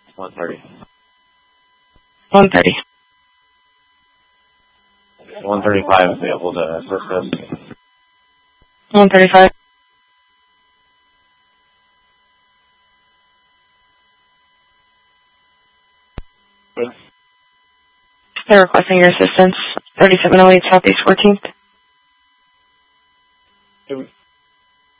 130. 130. 135 available to assist us. 135. They're requesting your assistance. 3708 Southeast 14th.